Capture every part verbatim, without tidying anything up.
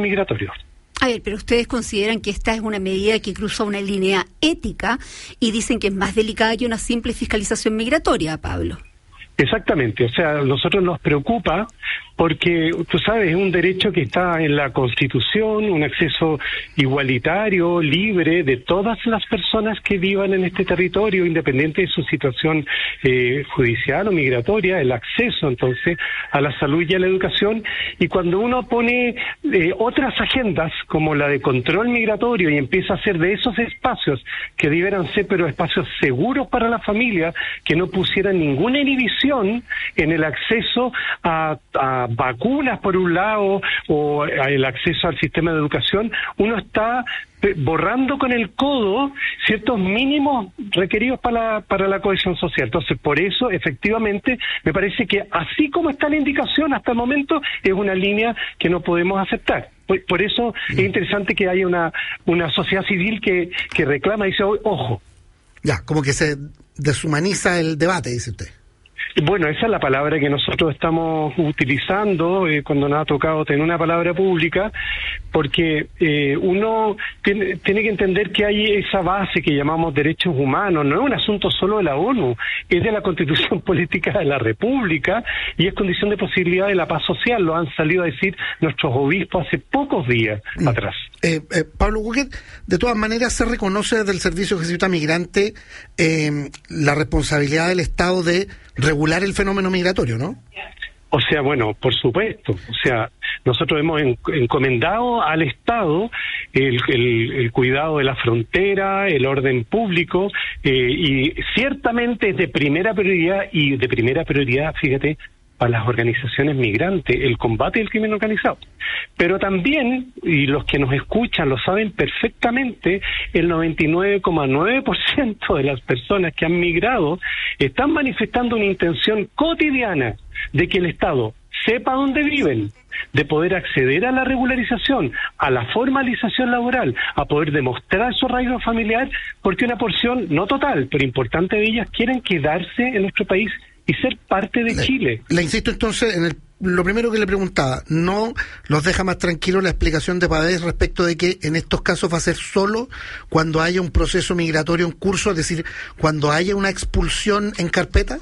migratorio. A ver, pero ustedes consideran que esta es una medida que cruza una línea ética y dicen que es más delicada que una simple fiscalización migratoria, Pablo. Exactamente, o sea, a nosotros nos preocupa porque, tú sabes, es un derecho que está en la Constitución, un acceso igualitario, libre de todas las personas que vivan en este territorio, independiente de su situación eh, judicial o migratoria, el acceso entonces a la salud y a la educación. Y cuando uno pone eh, otras agendas, como la de control migratorio, y empieza a hacer de esos espacios, que debieran ser pero espacios seguros para la familia, que no pusieran ninguna inhibición en el acceso a, a vacunas por un lado o el acceso al sistema de educación, uno está borrando con el codo ciertos mínimos requeridos para la, para la cohesión social. Entonces, por eso, efectivamente, me parece que así como está la indicación hasta el momento, es una línea que no podemos aceptar. Por, por eso es interesante que haya una, una sociedad civil que, que reclama y dice, ojo. Ya, como que se deshumaniza el debate, dice usted. Bueno, esa es la palabra que nosotros estamos utilizando eh, cuando nos ha tocado tener una palabra pública, porque eh, uno tiene, tiene que entender que hay esa base que llamamos derechos humanos, no es un asunto solo de la ONU, es de la Constitución Política de la República y es condición de posibilidad de la paz social, lo han salido a decir nuestros obispos hace pocos días mm. atrás. Eh, eh, Pablo Walker, de todas maneras se reconoce desde el Servicio Jesuita Migrante eh, la responsabilidad del Estado de regular el fenómeno migratorio, ¿no? O sea, bueno, por supuesto. O sea, nosotros hemos en, encomendado al Estado el, el, el cuidado de la frontera, el orden público, eh, y ciertamente es de primera prioridad, y de primera prioridad, fíjate, para las organizaciones migrantes, el combate del crimen organizado. Pero también, y los que nos escuchan lo saben perfectamente, el noventa y nueve coma nueve por ciento de las personas que han migrado están manifestando una intención cotidiana de que el Estado sepa dónde viven, de poder acceder a la regularización, a la formalización laboral, a poder demostrar su arraigo familiar, porque una porción, no total, pero importante de ellas, quieren quedarse en nuestro país y ser parte de le, Chile. Le insisto entonces en el, lo primero que le preguntaba, ¿no los deja más tranquilos la explicación de Pavés respecto de que en estos casos va a ser solo cuando haya un proceso migratorio en curso, es decir, cuando haya una expulsión en carpeta?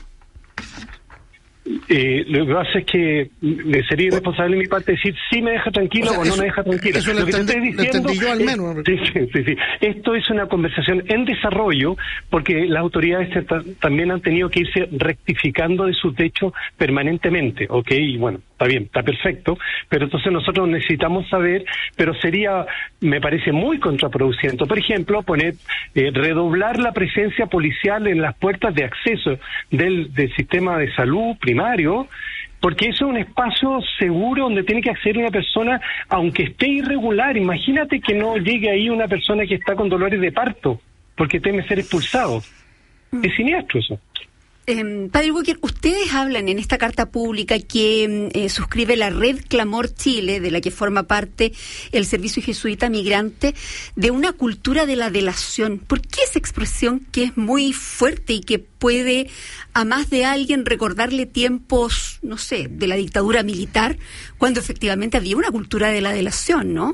Eh, lo que pasa es que me sería irresponsable de mi parte decir si me deja tranquilo o, sea, o no eso, me deja tranquilo. Eso lo, lo que entendí, estoy diciendo, lo entendí yo al menos. Es, sí, sí, sí, sí. Esto es una conversación en desarrollo porque las autoridades también han tenido que irse rectificando de sus hechos permanentemente, ¿ok? Y bueno, está bien, está perfecto, pero entonces nosotros necesitamos saber, pero sería, me parece muy contraproducente, por ejemplo, poner, eh, redoblar la presencia policial en las puertas de acceso del, del sistema de salud primario, porque eso es un espacio seguro donde tiene que acceder una persona, aunque esté irregular. Imagínate que no llegue ahí una persona que está con dolores de parto, porque teme ser expulsado. Mm. Es siniestro eso. Eh, Padre Walker, ustedes hablan en esta carta pública que eh, suscribe la Red Clamor Chile, de la que forma parte el Servicio Jesuita Migrante, de una cultura de la delación. ¿Por qué esa expresión que es muy fuerte y que puede a más de alguien recordarle tiempos, no sé, de la dictadura militar, cuando efectivamente había una cultura de la delación, ¿no?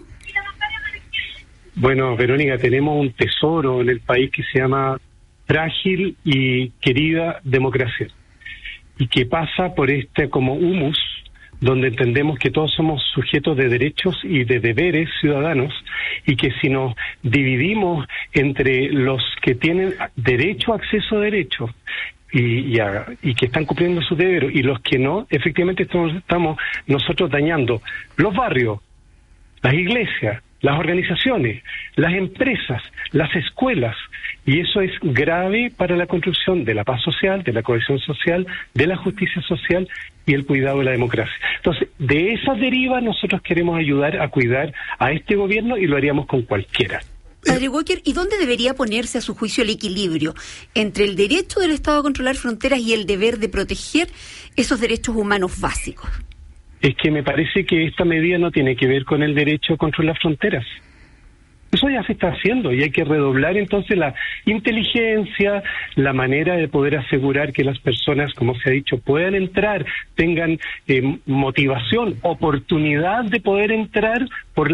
Bueno, Verónica, tenemos un tesoro en el país que se llama frágil y querida democracia, y que pasa por este como humus, donde entendemos que todos somos sujetos de derechos y de deberes ciudadanos, y que si nos dividimos entre los que tienen derecho a acceso a derechos y, y, a, y que están cumpliendo sus deberes, y los que no, efectivamente estamos, estamos nosotros dañando los barrios, las iglesias, las organizaciones, las empresas, las escuelas, y eso es grave para la construcción de la paz social, de la cohesión social, de la justicia social y el cuidado de la democracia. Entonces, de esas derivas nosotros queremos ayudar a cuidar a este gobierno y lo haríamos con cualquiera. Padre Walker, ¿y dónde debería ponerse a su juicio el equilibrio entre el derecho del Estado a controlar fronteras y el deber de proteger esos derechos humanos básicos? Es que me parece que esta medida no tiene que ver con el derecho a controlar fronteras. Eso ya se está haciendo y hay que redoblar entonces la inteligencia, la manera de poder asegurar que las personas, como se ha dicho, puedan entrar, tengan eh, motivación, oportunidad de poder entrar por